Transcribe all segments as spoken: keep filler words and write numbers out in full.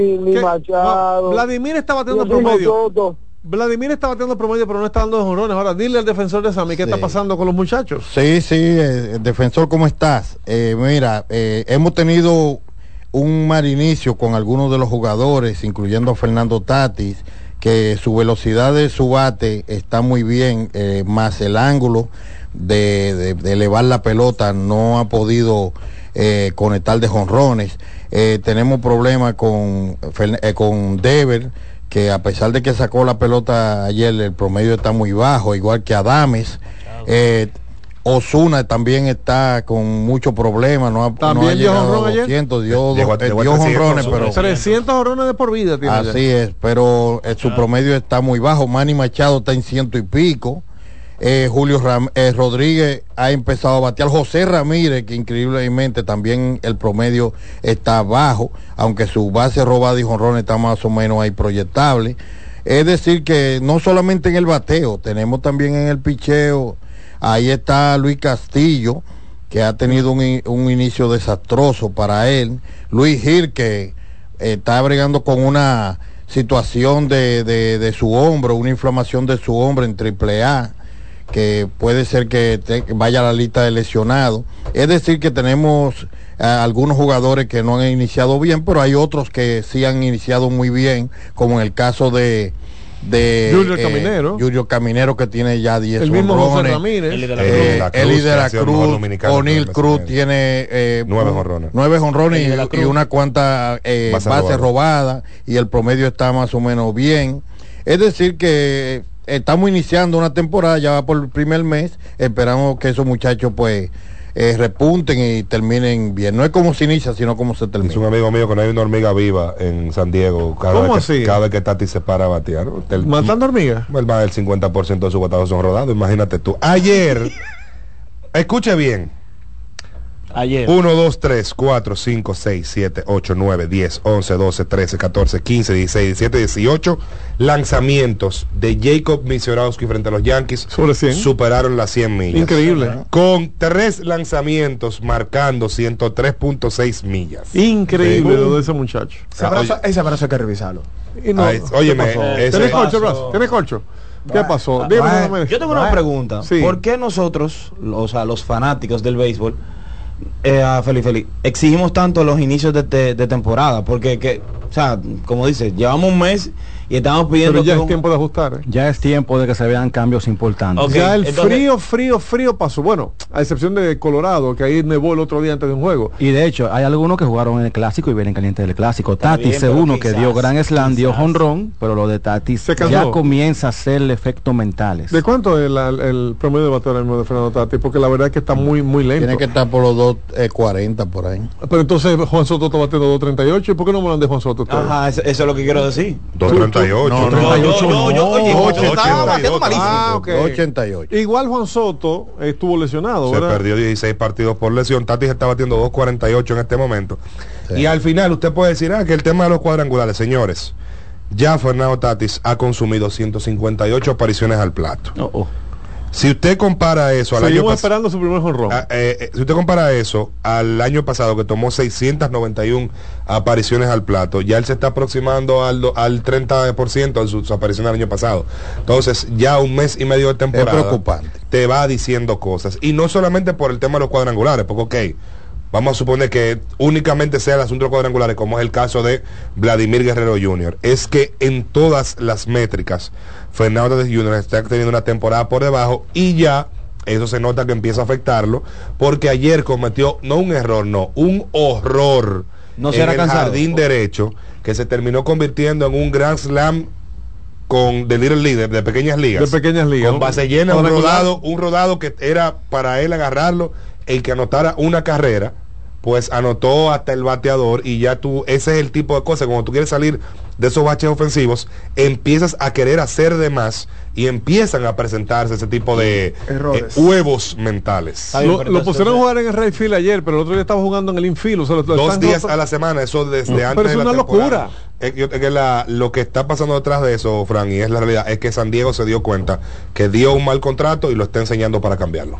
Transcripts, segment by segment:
ni Machado. No, Vladimir está batiendo promedio. Vladimir está batiendo promedio, pero no está dando jonrones. Ahora, dile al defensor de Sammy qué sí. está pasando con los muchachos. Sí, sí, eh, defensor, ¿cómo estás? Eh, mira, eh, hemos tenido un mal inicio con algunos de los jugadores, incluyendo a Fernando Tatis, que su velocidad de su bate está muy bien, eh, más el ángulo de, de, de elevar la pelota no ha podido eh, conectar de jonrones. Eh, tenemos problemas con, eh, con Dever, que a pesar de que sacó la pelota ayer, el promedio está muy bajo, igual que Adames. Eh, Ozuna también está con muchos problemas, no ha, ¿También no ha dio llegado jonrón a doscientos, dio, dio, dio jonrones, pero trescientos jonrones de por vida tiene así ya. es, pero eh, su ah. promedio está muy bajo. Manny Machado está en ciento y pico. Eh, Julio Ram eh, Rodríguez ha empezado a batear. José Ramírez, que increíblemente también el promedio está bajo, aunque su base robada y jonrón está más o menos ahí proyectable. Es decir que no solamente en el bateo, tenemos también en el picheo. Ahí está Luis Castillo, que ha tenido un, un inicio desastroso para él. Luis Gil, que eh, está bregando con una situación de, de, de su hombro, una inflamación de su hombro en triple A, que puede ser que te, vaya a la lista de lesionados. Es decir que tenemos eh, algunos jugadores que no han iniciado bien, pero hay otros que sí han iniciado muy bien, como en el caso de de Junior eh, Caminero Junior Caminero, que tiene ya diez el mismo honrones. José Ramírez, Eli de la eh, Cruz, Eli de la Cruz, O'Neill Cruz tiene eh, nueve honrones nueve honrones y, y una cuanta eh, base, base robada. robada y el promedio está más o menos bien. Es decir que estamos iniciando una temporada, ya va por el primer mes, esperamos que esos muchachos pues Eh, repunten y terminen bien. No es como se inicia, sino como se termina. Es un amigo mío que no hay una hormiga viva en San Diego. Cada ¿Cómo vez que, así? Cada vez que Tati se para a batear. El, ¿matando hormigas? El más del cincuenta por ciento de sus botados son rodados, imagínate tú. Ayer, escuche bien. Ayer. uno, dos, tres, cuatro, cinco, seis, siete, ocho, nueve, diez, once, doce, trece, catorce, quince, dieciséis, diecisiete, dieciocho lanzamientos de Jacob Misiorowski frente a los Yankees. Sobre cien. Superaron las cien millas. Increíble. Con tres lanzamientos marcando ciento tres punto seis millas. Increíble lo de ese muchacho. Ese abrazo, ese abrazo hay que revisarlo. Y no, Ay, óyeme, ese ¿tienes colcho, Blas? ¿Tienes colcho? ¿Qué pasó? Dime, Yo tengo una pregunta. Sí. ¿Por qué nosotros, o sea, los fanáticos del béisbol, eh, a Feliz Feliz, exigimos tanto los inicios de, de, de temporada? Porque, que, o sea, como dices, llevamos un mes y estamos pidiendo... Pero ya que es un... tiempo de ajustar. ¿eh? Ya es tiempo de que se vean cambios importantes. Okay, ya el entonces... frío, frío, frío pasó. Bueno, a excepción de Colorado, que ahí nevó el otro día antes de un juego. Y de hecho, hay algunos que jugaron en el Clásico y vienen calientes del Clásico. Tatis es uno que dio gran slam, dio jonrón, pero lo de Tatis ya comienza a hacerle efectos mentales. ¿De cuánto es la, el, el promedio de bateo de Fernando Tatis? Porque la verdad es que está muy, muy lento. Tiene que estar por los dos cuarenta por ahí. Pero entonces Juan Soto está batiendo dos treinta y ocho. ¿Y por qué no me hablan de Juan Soto? Ajá, eso, eso es lo que quiero decir. dos treinta y ocho. No, treinta y ocho. No, yo, oye, no, Juan Soto estaba batiendo malísimo. Ah, okay. ochenta y ocho. Igual Juan Soto estuvo lesionado, Se ¿verdad? perdió dieciséis partidos por lesión. Tatis está batiendo dos cuarenta y ocho en este momento. Sí. Y al final usted puede decir, ah, que el tema de los cuadrangulares, señores, ya Fernando Tatis ha consumido ciento cincuenta y ocho apariciones al plato. Oh, oh. Si usted compara eso al Seguimos año esperando su primer jonrón. Ah, eh, eh, si usted compara eso al año pasado, que tomó seiscientas noventa y una apariciones al plato, ya él se está aproximando al, al treinta por ciento de sus apariciones del año pasado. Entonces, ya un mes y medio de temporada es preocupante. Te va diciendo cosas. Y no solamente por el tema de los cuadrangulares, porque ok, vamos a suponer que únicamente sea el asunto de los cuadrangulares, como es el caso de Vladimir Guerrero junior Es que en todas las métricas, Fernando Tatis junior está teniendo una temporada por debajo y ya eso se nota que empieza a afectarlo, porque ayer cometió, no un error, no, un horror no en el cansado. jardín derecho, que se terminó convirtiendo en un Grand Slam con de Little League, de, de pequeñas ligas. De pequeñas ligas. Con base llena, un rodado, un rodado que era para él agarrarlo, el que anotara una carrera, pues anotó hasta el bateador, y ya tú, ese es el tipo de cosas, cuando tú quieres salir de esos baches ofensivos, empiezas a querer hacer de más y empiezan a presentarse ese tipo de eh, huevos mentales. Lo, lo pusieron a jugar en el right field ayer, pero el otro día estaba jugando en el infield. O sea, lo, lo Dos días roto... a la semana, eso desde no, antes pero es de la una temporada. locura. Es que, es que la, lo que está pasando detrás de eso, Fran, y es la realidad, es que San Diego se dio cuenta que dio un mal contrato y lo está enseñando para cambiarlo.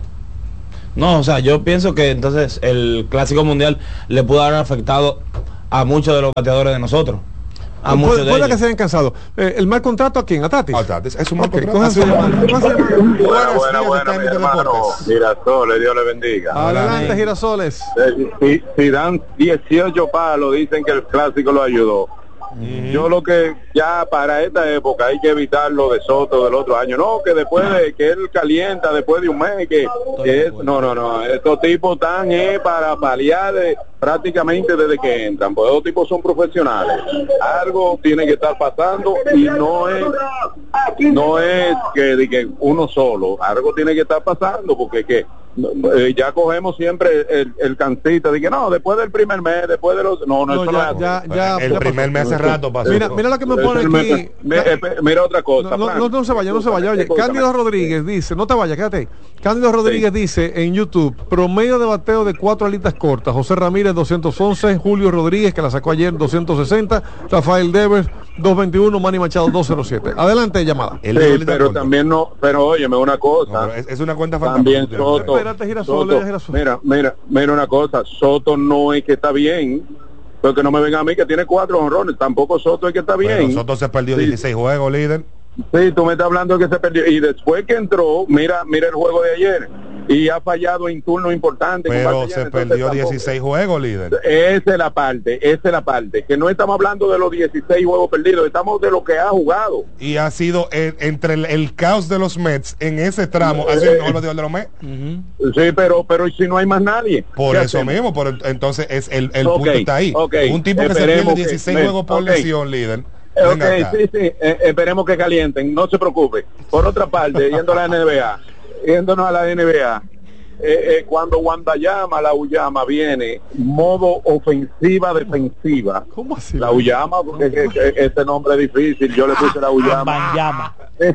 No, o sea, yo pienso que entonces el Clásico Mundial le pudo haber afectado a muchos de los bateadores de nosotros. a muchos puede, de puede ellos. que se hayan cansado. Eh, ¿El mal contrato a quién? ¿A Tatis? A Tatis. Es un mal Okay, contrato. cojan su llamada. Cojan su llamada. Buena, buena, buena, mi hermano. Girasoles, Dios le bendiga. Adelante, Girasoles. Eh, Si, si dan dieciocho palos, dicen que el clásico lo ayudó. Mm. Yo lo que ya para esta época hay que evitar lo de Soto del otro año. No, que después de que él calienta, después de un mes, que, que es, no, no, no. Estos tipos están eh, para paliar de, prácticamente desde que entran. Pues estos tipos son profesionales. Algo tiene que estar pasando y no es no es que, de que uno solo. Algo tiene que estar pasando porque que eh, ya cogemos siempre el, el cancito de que no, después del primer mes, después de los no, no, no ya, ya, ya, el ya primer mes hace rato pasó. Mira, mira lo que me pone aquí. Mira, mira otra cosa. No, no, no se vaya, no se vaya. Oye, Cándido Rodríguez dice, no te vayas, quédate. Cándido Rodríguez sí. dice en YouTube, promedio de bateo de cuatro alitas cortas. José Ramírez doscientos once, Julio Rodríguez que la sacó ayer doscientos sesenta, Rafael Devers doscientos veintiuno, Manny Machado doscientos cero siete. Adelante, llamada. Sí, pero corta. También no, pero óyeme una cosa. No, es, es una cuenta también Soto. Espérate, Girasoles, Soto, Girasoles. Mira, mira, mira una cosa, Soto no es que está bien. Porque no me venga a mí que tiene cuatro honrones, tampoco Soto es que está bien. Bueno, Soto se perdió sí. dieciséis juegos, líder. Sí, tú me estás hablando de que se perdió. Y después que entró, mira mira el juego de ayer. Y ha fallado en turnos importantes. Pero se perdió dieciséis juegos, líder. Esa es la parte, esa es la parte. Que no estamos hablando de los dieciséis juegos perdidos, estamos de lo que ha jugado. Y ha sido el, entre el, el caos de los Mets en ese tramo, ha sido el mejor batidor de los Mets. Uh-huh. Sí, pero pero si no hay más nadie. Por eso hacemos? mismo, por, entonces es el, el okay, punto está ahí. Okay. Un tipo que Esperemos se pierde dieciséis que, juegos por okay. lesión, líder. Ok, sí, sí, eh, esperemos que calienten, no se preocupe. Por otra parte, yendo a la N B A, yéndonos a la N B A, eh, eh, cuando Wandayama, la Uyama viene, modo ofensiva defensiva. ¿Cómo así? La Uyama, porque que, que, este nombre es difícil, yo le puse la Uyama.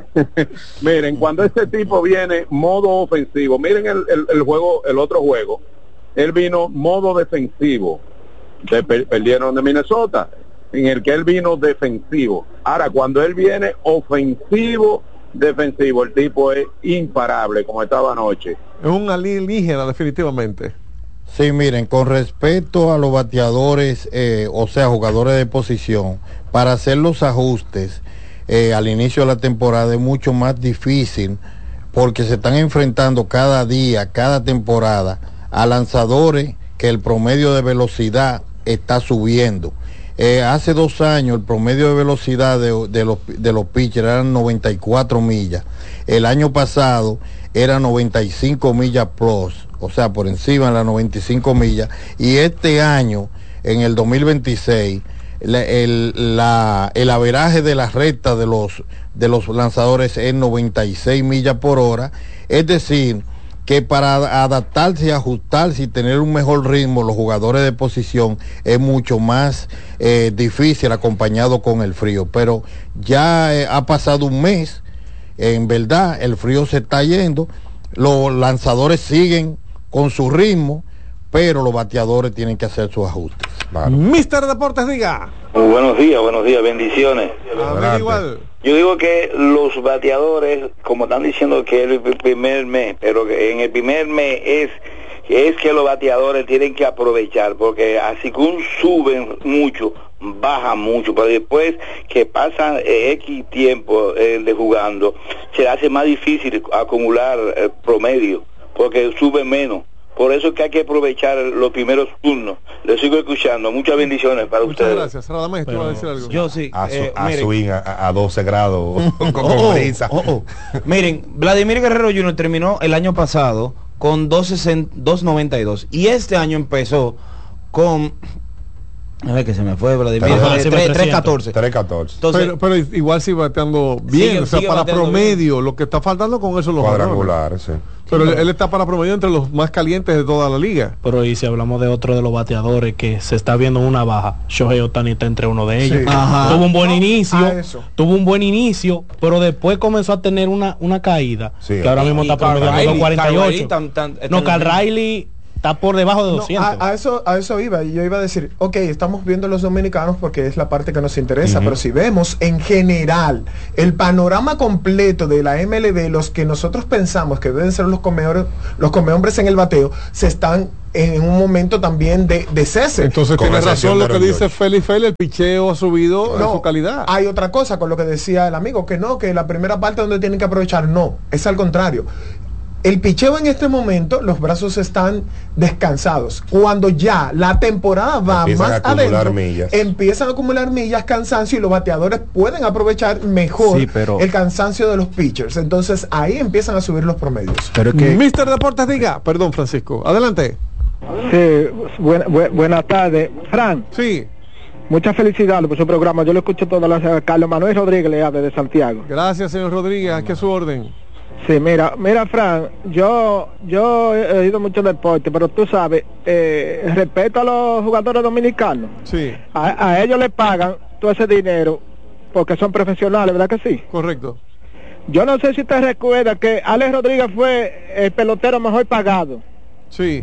Miren, cuando este tipo viene modo ofensivo, miren el, el, el juego, el otro juego, él vino modo defensivo, de, per, perdieron de Minnesota, en el que él vino defensivo. Ahora, cuando él viene ofensivo, defensivo, el tipo es imparable, como estaba anoche. Es un alienígena, definitivamente. Sí, miren, con respecto a los bateadores, eh, o sea, jugadores de posición, para hacer los ajustes eh, al inicio de la temporada es mucho más difícil, porque se están enfrentando cada día, cada temporada, a lanzadores que el promedio de velocidad está subiendo. Eh, hace dos años el promedio de velocidad de, de los de los pitchers eran noventa y cuatro millas. El año pasado era noventa y cinco millas plus, o sea, por encima de las noventa y cinco millas. Y este año, en el dos mil veintiséis, la, el, la, el averaje de las rectas de los, de los lanzadores es noventa y seis millas por hora. Es decir, que para adaptarse y ajustarse y tener un mejor ritmo los jugadores de posición es mucho más eh, difícil acompañado con el frío, pero ya eh, ha pasado un mes, en verdad el frío se está yendo, los lanzadores siguen con su ritmo, pero los bateadores tienen que hacer sus ajustes. Claro. Mister Deportes, diga. Muy buenos días, buenos días, bendiciones. A igual. Yo digo que los bateadores, como están diciendo que es el primer mes, pero que en el primer mes es, es que los bateadores tienen que aprovechar, porque así que suben mucho, bajan mucho, pero después que pasan eh, X tiempo eh, de jugando, se hace más difícil acumular eh, promedio, porque suben menos. Por eso es que hay que aprovechar los primeros turnos. Les sigo escuchando. Muchas bendiciones para Muchas ustedes. Muchas gracias. Radamés, te iba a decir algo. Yo sí. A, eh, a miren, swing a, a doce grados con, con oh, brisa. Oh, oh. Miren, Vladimir Guerrero junior terminó el año pasado con dos noventa y dos. Y este año empezó con... A ver que se me fue Vladimir. tres catorce. tres catorce. Pero, pero igual sigue bateando bien. Sigue, o sea, para promedio. Bien. Lo que está faltando con eso los cuadrangulares, sí. Pero sí, él, él está para promedio entre los más calientes de toda la liga. Pero y si hablamos de otro de los bateadores que se está viendo una baja, Shohei Ohtani está entre uno de ellos. Sí. Ajá. Tuvo un buen inicio, tuvo un buen inicio, pero después comenzó a tener una, una caída, sí, que ahora mismo está promediando dos cuarenta y ocho. Tan, tan, no, Cal Riley está por debajo de doscientos. No, a, a eso a eso iba, y yo iba a decir, ok, estamos viendo los dominicanos porque es la parte que nos interesa, uh-huh. pero si vemos en general el panorama completo de la M L B, los que nosotros pensamos que deben ser los comedores, los comehombres en el bateo, se están en un momento también de, de cese. Entonces tiene razón lo que dice Félix Félix, el picheo ha subido no, en su calidad. Hay otra cosa con lo que decía el amigo, que no, que la primera parte donde tienen que aprovechar, no, es al contrario. El picheo en este momento, los brazos están descansados. Cuando ya la temporada va empiezan más adentro, millas. empiezan a acumular millas, cansancio, y los bateadores pueden aprovechar mejor sí, pero... el cansancio de los pitchers. Entonces ahí empiezan a subir los promedios. Pero que... mister Deportes, diga. Perdón, Francisco. Adelante. Sí, buena, bu buenas tardes. Fran. Sí. Muchas felicidades por su programa. Yo lo escucho todas las... Carlos Manuel Rodríguez le habla de Santiago. Gracias, señor Rodríguez. ¿A qué su orden? Sí, mira, mira, Fran, yo yo he oído mucho deporte, pero tú sabes, eh, respeto a los jugadores dominicanos. Sí. A, a ellos les pagan todo ese dinero porque son profesionales, ¿verdad que sí? Correcto. Yo no sé si te recuerda que Alex Rodríguez fue el pelotero mejor pagado. Sí.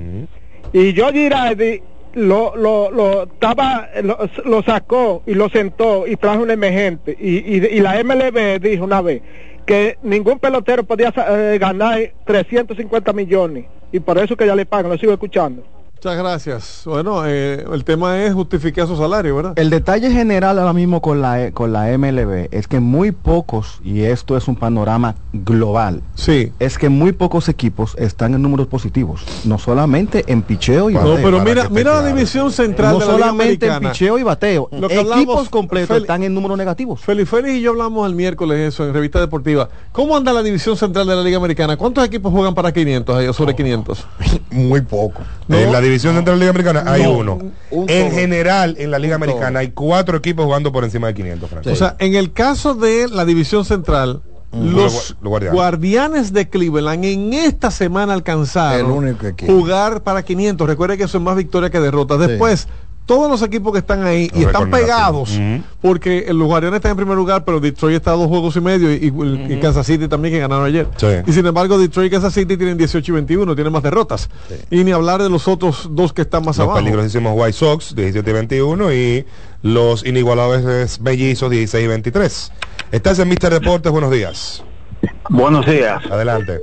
Y Joe Girardi lo lo lo estaba lo, lo sacó y lo sentó y trajo un emergente y, y, y la M L B dijo una vez que ningún pelotero podía eh, ganar trescientos cincuenta millones y por eso que ya le pagan. Lo sigo escuchando. Muchas gracias. Bueno, eh, el tema es justificar su salario, ¿verdad? El detalle general ahora mismo con la con la M L B es que muy pocos, y esto es un panorama global, sí, es que muy pocos equipos están en números positivos, no solamente en picheo y no, bateo. pero mira, mira claro. La división central no de la solamente en picheo y bateo, lo que equipos hablamos, completos Fel, están en números negativos. Félix Félix y yo hablamos el miércoles eso en Revista Deportiva. ¿Cómo anda la división central de la Liga Americana? ¿Cuántos equipos juegan para quinientos o sobre quinientos? Muy poco. ¿No? En la división central de la Liga Americana hay no, uno. Un, un en todo. General, en la Liga un Americana todo. Hay cuatro equipos jugando por encima de quinientos. Sí. O sea, en el caso de la división central, mm. los, los guardianes. guardianes de Cleveland en esta semana alcanzaron jugar para quinientos. Recuerde que eso es más victoria que derrota. Después, sí. Todos los equipos que están ahí no y están pegados, uh-huh. porque los Guardianes están en primer lugar, pero Detroit está a dos juegos y medio y, y, uh-huh. y Kansas City también, que ganaron ayer. Sí. Y sin embargo, Detroit y Kansas City tienen dieciocho y veintiuno, tienen más derrotas. Sí. Y ni hablar de los otros dos que están más los abajo. Los peligrosísimos White Sox, diecisiete y veintiuno, y los inigualables mellizos, dieciséis y veintitrés. Estás en mister Deportes, buenos días. Buenos días. Adelante.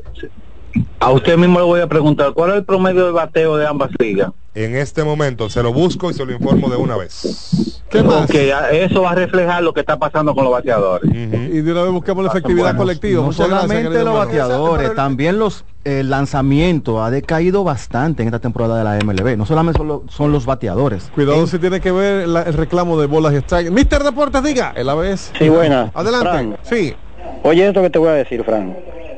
A usted mismo le voy a preguntar, ¿cuál es el promedio de bateo de ambas ligas? En este momento se lo busco y se lo informo de una vez. ¿Qué más? Okay, eso va a reflejar lo que está pasando con los bateadores. Uh-huh. Y de una vez buscamos la efectividad bueno, colectiva. No Muchas solamente gracias, los bateadores, también los eh, lanzamientos ha decaído bastante en esta temporada de la M L B. No solamente son, lo, son los bateadores. Cuidado en... si tiene que ver la, el reclamo de bolas y strikes. mister Deportes, diga, el A B S. Sí, buena. Adelante. Fran, sí. Oye esto que te voy a decir, Fran.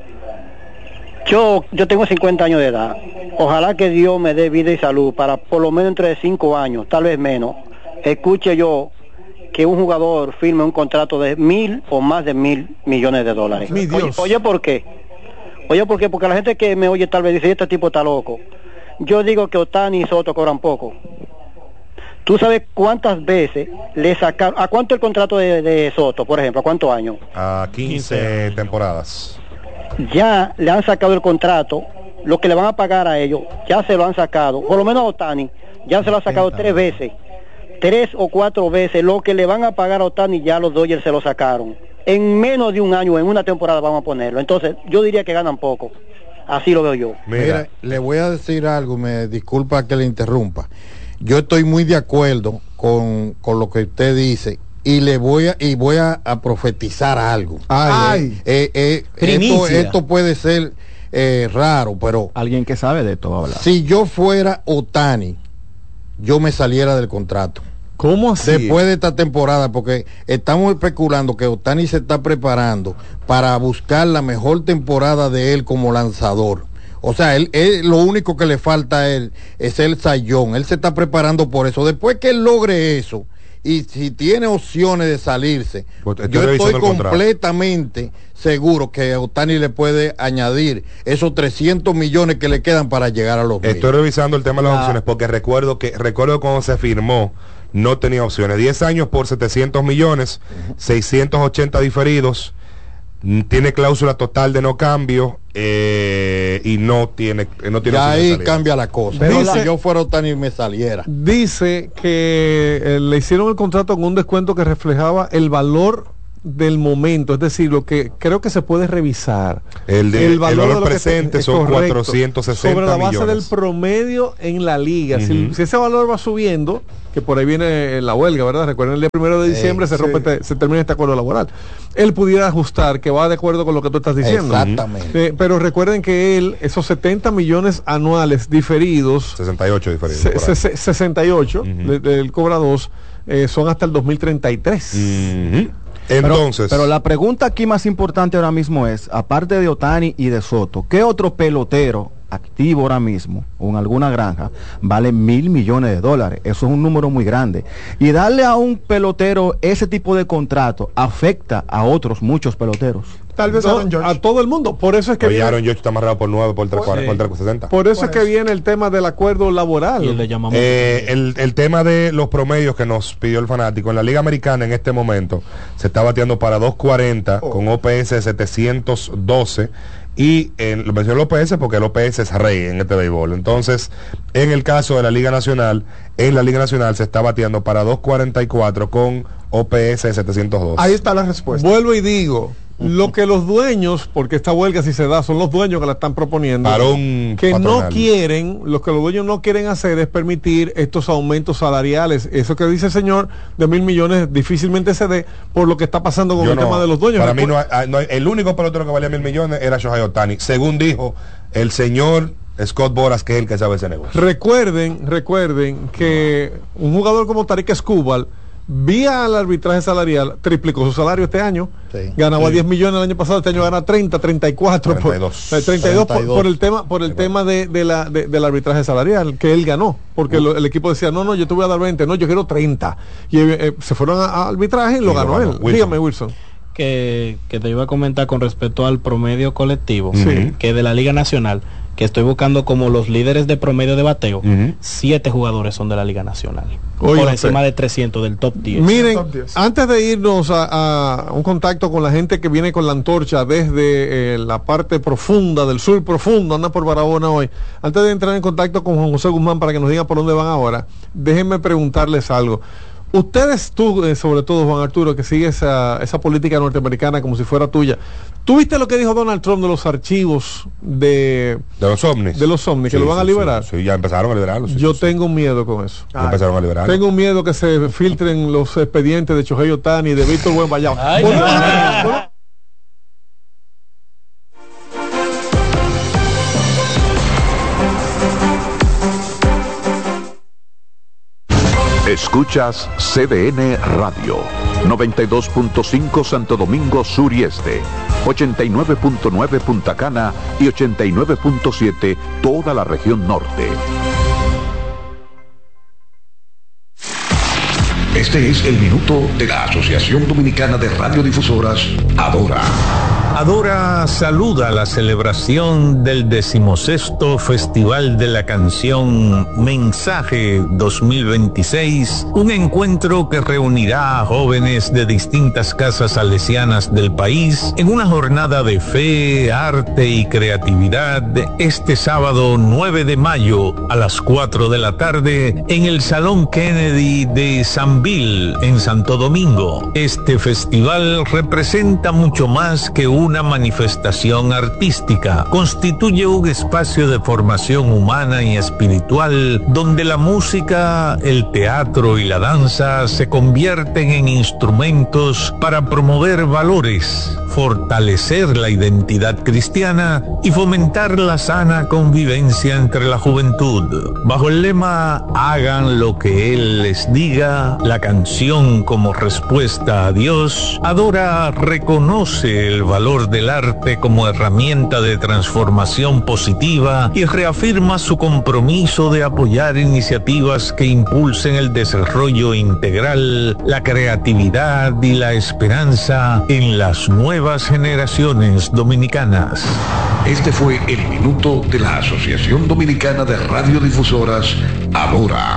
Yo, yo tengo cincuenta años de edad. Ojalá que Dios me dé vida y salud para por lo menos entre cinco años, tal vez menos, escuche yo que un jugador firme un contrato de mil o más de mil millones de dólares. Mi Dios. Oye, oye, ¿por qué? Oye, ¿por qué? Porque la gente que me oye tal vez dice, este tipo está loco. Yo digo que Ohtani y Soto cobran poco. ¿Tú sabes cuántas veces le sacaron? ¿A cuánto el contrato de, de Soto, por ejemplo? ¿A cuántos años? A quince temporadas. Ya le han sacado el contrato, lo que le van a pagar a ellos, ya se lo han sacado, por lo menos a Ohtani, ya se lo han sacado tres veces, tres o cuatro veces, lo que le van a pagar a Ohtani ya los Dodgers se lo sacaron. En menos de un año, en una temporada vamos a ponerlo, entonces yo diría que ganan poco, así lo veo yo. Mira, Mira le voy a decir algo, me disculpa que le interrumpa, yo estoy muy de acuerdo con, con lo que usted dice, y le voy a y voy a, a profetizar algo. Ay, eh, eh, eh, esto, esto puede ser eh, raro, pero alguien que sabe de esto va a hablar. Si yo fuera Ohtani, yo me saliera del contrato. ¿Cómo así? Después de esta temporada, porque estamos especulando que Ohtani se está preparando para buscar la mejor temporada de él como lanzador. O sea, él, él lo único que le falta a él es el sayón. Él se está preparando por eso. Después que él logre eso, y si tiene opciones de salirse, estoy yo estoy completamente seguro que Ohtani le puede añadir esos trescientos millones que le quedan para llegar a los mil. Estoy revisando el tema de las ah. opciones porque recuerdo que recuerdo cuando se firmó no tenía opciones. diez años por setecientos millones, uh-huh. seiscientos ochenta diferidos, tiene cláusula total de no cambio eh, y no tiene no tiene ya ahí cambia la cosa. Pero dice, si yo fuera Ohtani me saliera. Dice que eh, le hicieron el contrato con un descuento que reflejaba el valor del momento, es decir, lo que creo que se puede revisar. El, de, el valor, el valor de presente que, son correcto, cuatrocientos sesenta sobre la base millones. del promedio en la liga. Uh-huh. si, si ese valor va subiendo, que por ahí viene la huelga, ¿verdad? Recuerden, el día primero de diciembre eh, se rompe, sí. te, se termina este acuerdo laboral. Él pudiera ajustar, que va de acuerdo con lo que tú estás diciendo. Exactamente. Eh, pero recuerden que él, esos setenta millones anuales diferidos, sesenta y ocho diferidos. Se, se, se, sesenta y ocho, uh-huh. del Cobra dos, eh, son hasta el dos mil treinta y tres. Uh-huh. Entonces, pero, pero la pregunta aquí más importante ahora mismo es, aparte de Ohtani y de Soto, ¿qué otro pelotero activo ahora mismo o en alguna granja vale mil millones de dólares? Eso es un número muy grande, y darle a un pelotero ese tipo de contrato afecta a otros muchos peloteros. Tal vez no, a todo el mundo. Por eso es que Oye, viene, Aaron George está amarrado por nueve por tres sesenta. Por eso es que viene el tema del acuerdo laboral. Le llamamos eh, el, el tema de los promedios que nos pidió el fanático. En la Liga Americana en este momento se está bateando para dos cuarenta oh. con O P S de setecientos doce. Y en, lo menciono el O P S porque el O P S es rey en este béisbol. Entonces, en el caso de la Liga Nacional, en la Liga Nacional se está bateando para dos cuarenta y cuatro con O P S de setecientos dos. Ahí está la respuesta. Vuelvo y digo, lo que los dueños, porque esta huelga si se da, son los dueños que la están proponiendo, Varón que patronal. no quieren, lo que los dueños no quieren hacer es permitir estos aumentos salariales. Eso que dice el señor de mil millones difícilmente se dé por lo que está pasando con Yo el no, tema de los dueños. Para mí no hay, no hay, el único pelotero que valía mil millones era Shohei Ohtani, según dijo el señor Scott Boras, que es el que sabe ese negocio. Recuerden, recuerden que un jugador como Tarik Skubal, vía el arbitraje salarial, triplicó su salario este año. Sí, ganaba sí. diez millones el año pasado, este año gana treinta, treinta y cuatro treinta y dos, por, treinta y dos por, por el tema por el sí, tema de, de la, de, del arbitraje salarial que él ganó, porque uh. lo, el equipo decía, no, no, yo te voy a dar veinte, no, yo quiero treinta, y eh, se fueron a, a arbitraje y lo, y ganó, lo ganó él. Wilson. Dígame, Wilson. Que, que te iba a comentar con respecto al promedio colectivo, sí. que de la Liga Nacional, que estoy buscando como los líderes de promedio de bateo, uh-huh. siete jugadores son de la Liga Nacional. Oye, por encima de trescientos del top diez. Miren, top diez. Antes de irnos a, a un contacto con la gente que viene con la antorcha desde eh, la parte profunda, del sur profundo, anda por Barahona hoy, antes de entrar en contacto con Juan José Guzmán para que nos diga por dónde van ahora, déjenme preguntarles algo. Ustedes, tú, eh, sobre todo Juan Arturo, que sigue esa, esa política norteamericana como si fuera tuya, ¿tú viste lo que dijo Donald Trump de los archivos de... De los ovnis? De los ovnis, sí, que lo van sí, a liberar. Sí, sí, ya empezaron a liberarlos. Sí, Yo sí, tengo sí. miedo con eso. Ya empezaron a liberarlos. Tengo un miedo que se filtren los expedientes de Shohei Ohtani y de Víctor Wembanyama. Escuchas C D N Radio, noventa y dos punto cinco Santo Domingo Sur y Este, ochenta y nueve punto nueve Punta Cana y ochenta y nueve punto siete toda la región norte. Este es el minuto de la Asociación Dominicana de Radiodifusoras, Adora. Adora saluda la celebración del decimosexto Festival de la Canción Mensaje dos mil veintiséis, un encuentro que reunirá a jóvenes de distintas casas salesianas del país en una jornada de fe, arte y creatividad este sábado nueve de mayo a las cuatro de la tarde en el Salón Kennedy de San Bill en Santo Domingo. Este festival representa mucho más que un una manifestación artística, constituye un espacio de formación humana y espiritual donde la música, el teatro y la danza se convierten en instrumentos para promover valores, fortalecer la identidad cristiana y fomentar la sana convivencia entre la juventud. Bajo el lema "Hagan lo que Él les diga", la canción como respuesta a Dios, Adora reconoce el valor del arte como herramienta de transformación positiva y reafirma su compromiso de apoyar iniciativas que impulsen el desarrollo integral, la creatividad y la esperanza en las nuevas generaciones dominicanas. Este fue el minuto de la Asociación Dominicana de Radiodifusoras, Adora.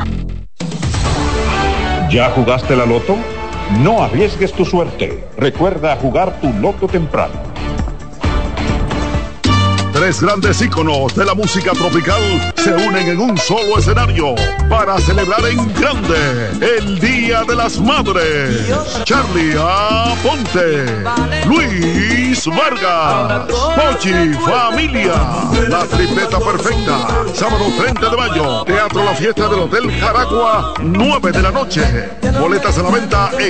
¿Ya jugaste la loto? No arriesgues tu suerte. Recuerda jugar tu loto temprano. Tres grandes íconos de la música tropical se unen en un solo escenario para celebrar en grande el Día de las Madres. Charlie Aponte, Luis Vargas, Pochi Familia, la tripleta perfecta. Sábado treinta de mayo, Teatro La Fiesta del Hotel Jaragua, nueve de la noche. Boletas a la venta en